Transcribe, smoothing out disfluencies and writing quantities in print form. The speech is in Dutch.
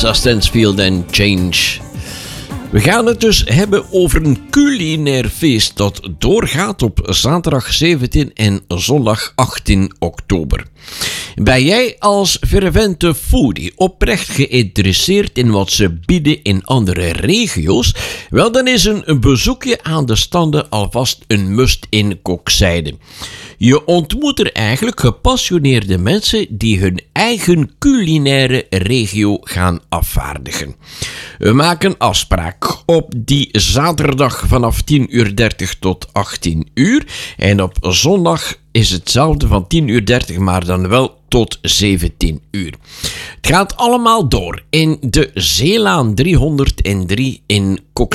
Lisa Stansfield en Change. We gaan het dus hebben over een culinair feest dat doorgaat op zaterdag 17 en zondag 18 oktober. Ben jij als fervente foodie oprecht geïnteresseerd in wat ze bieden in andere regio's? Wel, dan is een bezoekje aan de standen alvast een must in Kokzijde. Je ontmoet er eigenlijk gepassioneerde mensen die hun eigen culinaire regio gaan afvaardigen. We maken afspraak op die zaterdag vanaf 10:30 tot 18 uur en op zondag is hetzelfde van 10:30, maar dan wel tot 17 uur. Het gaat allemaal door in de Zeelaan 303 in Kokzijde.